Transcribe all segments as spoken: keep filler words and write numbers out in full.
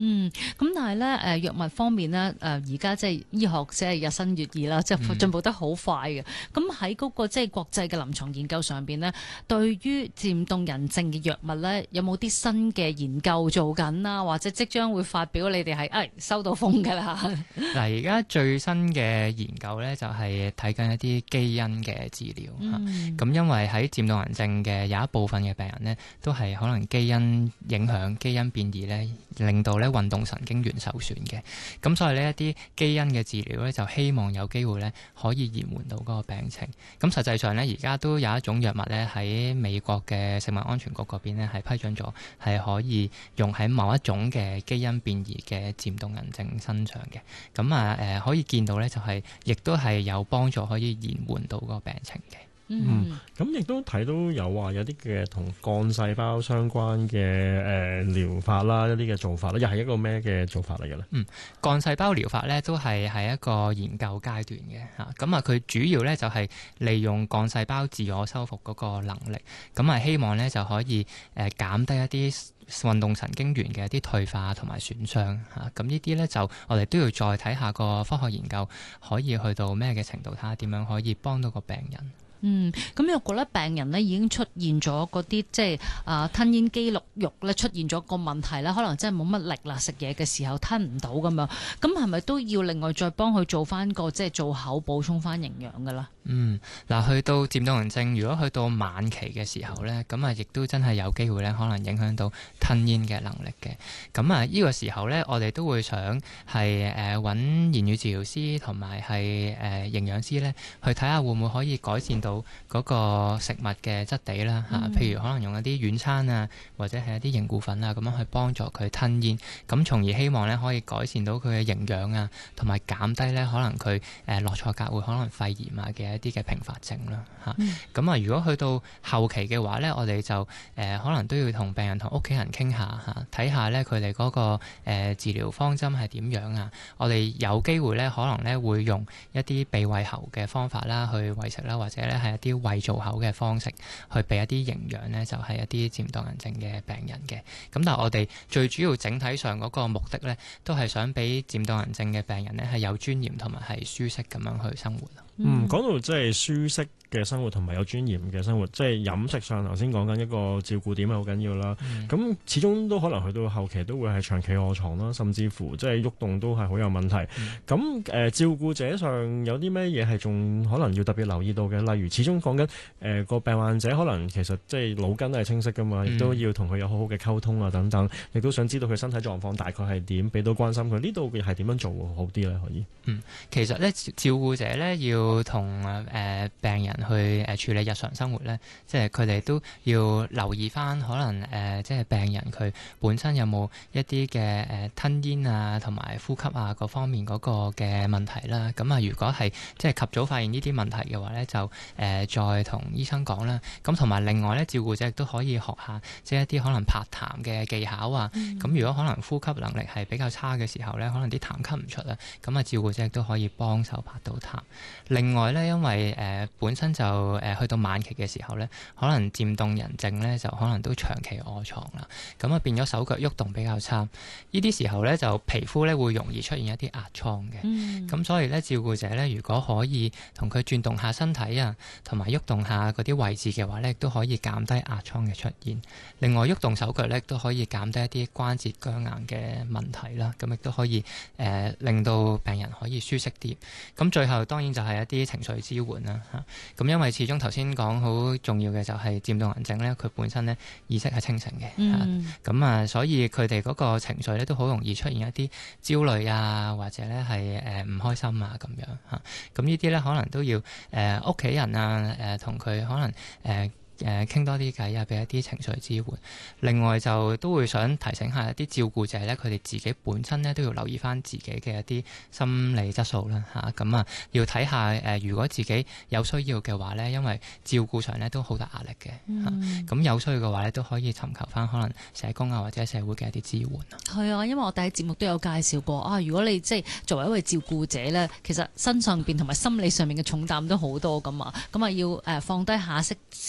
嗯，咁但係咧，誒藥物方面咧，誒而家即係醫學即係日新月異啦，即係進步得好快嘅。咁喺嗰個即係國際嘅臨床研究上邊咧，對於漸凍人症嘅藥物咧，有冇啲新嘅研究做緊啊？或者即將會發表？你哋係誒收到風㗎啦。 嗱，而家最新嘅研究咧，就係睇緊一啲基因嘅治療嚇。咁、嗯、因為喺漸凍人症嘅有一部分嘅病人咧，都係可能基因影響、基因變異咧，令到咧運動神經元受損嘅。咁所以呢，一啲基因嘅治療咧，就希望有機會咧可以延緩到嗰個病情。咁實際上咧，而家都有一種藥物咧喺美國嘅食物安全局嗰邊咧係批准咗，係可以用喺某一種嘅基因變異嘅漸凍人症身上嘅。咁啊誒可以見到咧，就係、是、亦都係有幫助可以延緩到嗰個病情嘅。 嗯，咁亦都睇到有話有啲嘅同幹細胞相關嘅誒療法啦，一啲嘅做法啦，又係一個咩嘅做法嚟嘅咧？ 嗯，幹細胞療法咧都係喺一個研究階段嘅嚇，咁啊佢主要咧就係利用幹細胞自我修復嗰個能力，咁啊希望咧就可以誒減低一啲運動神經元嘅一啲退化同埋損傷嚇，咁呢啲咧就我哋都要再睇下個科學研究可以去到咩嘅程度，睇下點樣可以幫到個病人。 嗯，咁若果咧病人咧已經出現咗嗰啲即係啊吞嚥肌肉肉咧出現咗個問題咧，可能真係冇乜力啦，食嘢嘅時候吞唔到咁樣，咁係咪都要另外再幫佢做翻個即係做口補充翻營養㗎啦？ 嗯，嗱，去到漸凍人症，如果去到晚期嘅時候咧，咁啊亦都真係有機會咧，可能影響到吞嚥嘅能力嘅。咁啊呢個時候咧，我哋都會想係誒揾言語治療師同埋係誒營養師咧，去睇下會唔會可以改善到嗰個食物嘅質地啦嚇，嗯、譬如可能用一啲軟餐啊，或者係一啲凝固粉啊，咁樣去幫助佢吞嚥，咁從而希望咧可以改善到佢嘅營養啊，同埋減低咧可能佢誒落錯格會可能肺炎啊嘅一啲嘅併發症啦嚇。咁啊、嗯，如果去到後期嘅話咧，我哋就誒、呃、可能都要同病人同屋企人傾下嚇，睇下咧佢哋嗰個、呃、治療方針係點樣啊。我哋有機會咧可能咧會用一啲鼻胃喉嘅方法啦去餵食啦，或者咧係一啲胃造口嘅方式去俾一啲營養呢，就係、是、一啲漸凍人症嘅病人嘅。咁但係我哋最主要整體上嗰個目的呢，都係想俾漸凍人症嘅病人呢係有尊嚴同埋係舒適咁樣去生活。 嗯，講到即係舒適嘅生活同埋有尊嚴嘅生活，即係飲食上頭先講緊一個照顧點係好緊要啦。咁、嗯、始終都可能去到後期都會係長期臥床啦，甚至乎即係喐動都係好有問題。咁誒、嗯呃、照顧者上有啲咩嘢係仲可能要特別留意到嘅？例如始終講緊誒個病患者可能其實即係腦筋係清晰噶嘛，亦都要同佢有好好嘅溝通啊等等，亦都想知道佢身體狀況大概係點，俾到關心佢。呢度係點樣做好啲咧？可以？ 嗯，其實咧照顧者咧要同誒、呃、病人去誒處理日常生活咧，即係佢哋都要留意翻，可能誒、呃、即係病人佢本身有冇一啲嘅誒吞嚥啊，同埋呼吸啊各方面嗰個嘅問題啦。咁啊，如果係即係及早發現呢啲問題嘅話咧，就誒、呃、再同醫生講啦。咁同埋另外咧，照顧者亦都可以學下即係一啲可能拍痰嘅技巧啊。咁、嗯、如果可能呼吸能力係比較差嘅時候咧，可能啲痰吸唔出啊，咁啊照顧者亦都可以幫手拍到痰。另外咧，因為誒、呃、本身就誒、呃、去到晚期嘅時候咧，可能漸凍人症咧就可能都長期臥床啦，咁啊變咗手腳喐動比較差，呢啲時候咧就皮膚咧會容易出現一啲壓瘡嘅，咁、嗯、所以咧照顧者咧如果可以同佢轉動下身體啊，同埋喐動下嗰啲位置嘅話咧，都可以減低壓瘡嘅出現。另外喐動手腳咧都可以減低一啲關節僵硬嘅問題啦，咁亦都可以誒、呃、令到病人可以舒適啲。咁最後當然就係一啲情緒支援啦嚇，咁因為始終頭先講好重要嘅就係漸凍人症咧，佢本身咧意識係清醒嘅，咁、嗯、啊，所以佢哋嗰個情緒咧都好容易出現一啲焦慮啊，或者咧係誒唔開心啊咁樣嚇，咁呢啲咧可能都要誒屋企人啊誒同佢可能誒。呃誒傾多啲偈啊，俾一啲情緒支援。另外就都會想提醒下一啲照顧者咧，佢哋自己本身咧都要留意翻自己嘅一啲心理質素啦嚇。咁啊，要睇下誒、呃，如果自己有需要嘅話咧，因為照顧上咧都好大壓力嘅嚇。咁、嗯啊、有需要嘅話咧，都可以尋求翻可能社工啊或者社會嘅一啲支援啊。係啊，因為我哋喺節目都有介紹過啊。如果你即係作為一位照顧者咧，其實身上邊同埋心理上面嘅重擔都好多噶嘛。咁啊要誒放低下意識時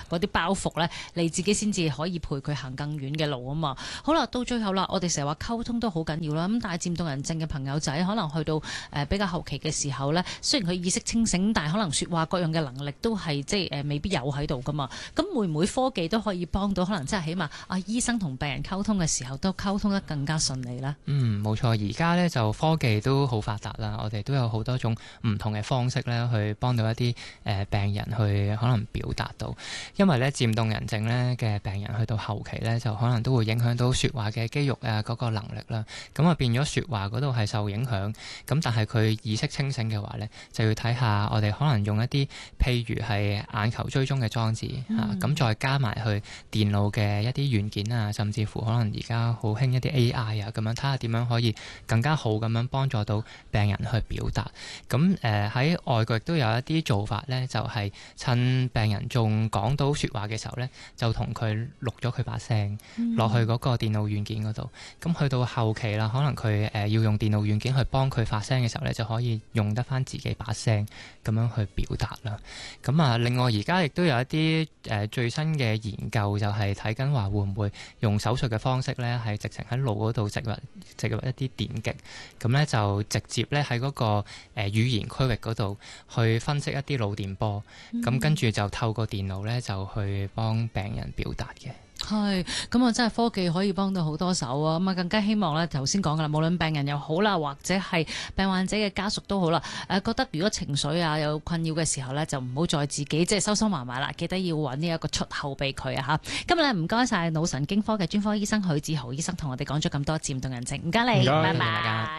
嗰啲包袱咧，你自己先至可以陪佢行更遠嘅路啊嘛。好啦，到最後啦，我哋成日話溝通都好緊要啦。咁但係漸凍人症嘅朋友仔，可能去到誒、呃、比較後期嘅時候咧，雖然佢意識清醒，但係可能説話各樣嘅能力都係即係誒未必有喺度噶嘛。咁會唔會科技都可以幫到？可能即係起碼啊，醫生同病人溝通嘅時候都溝通得更加順利啦。 嗯，冇錯，而家咧就科技都好發達啦，我哋都有好多種唔同嘅方式咧，去幫到一啲誒、呃、病人去可能表達到。因為咧漸凍人症咧嘅病人去到後期咧，就可能都會影響到説話嘅肌肉啊嗰個能力啦。咁啊變咗説話嗰度係受影響。咁但係佢意識清醒嘅話咧，就要睇下我哋可能用一啲譬如係眼球追蹤嘅裝置嚇，咁、嗯啊、再加埋去電腦嘅一啲軟件啊，甚至乎可能而家好興一啲 A I 啊，咁樣睇下點樣可以更加好咁樣幫助到病人去表達。咁誒喺外國亦都有一啲做法咧，就係、是、趁病人仲講到説話嘅時候咧，就同佢錄咗佢把聲落去嗰個電腦軟件嗰度。咁去到後期啦，可能佢誒要用電腦軟件去幫佢發聲嘅時候咧，就可以用得翻自己把聲咁樣去表達啦。咁啊，另外而家亦都有一啲誒、呃、最新嘅研究，就係睇緊話會唔會用手術嘅方式咧，係直情喺腦嗰度植入植入一啲電極，咁咧就直接咧喺嗰個誒、呃、語言區域嗰度去分析一啲腦電波，咁、嗯、跟住就透過電腦咧就去幫病人表達嘅。 係，咁啊真係科技可以幫到好多手啊！咁啊更加希望咧，頭先講噶啦，無論病人又好啦，或者係病患者嘅家屬都好啦，誒覺得如果情緒啊有困擾嘅時候咧，就唔好再自己即係收收埋埋啦，記得要揾呢一個出口俾佢啊嚇！今日咧唔該晒腦神經科嘅專科醫生許志豪醫生同我哋講咗咁多漸凍人症，唔該你，拜拜。